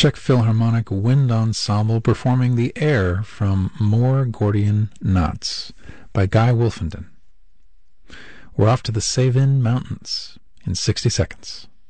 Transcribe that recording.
Czech Philharmonic Wind Ensemble performing the air from More Gordian Knots by Guy Wolfenden. We're off to the Savin Mountains in 60 seconds.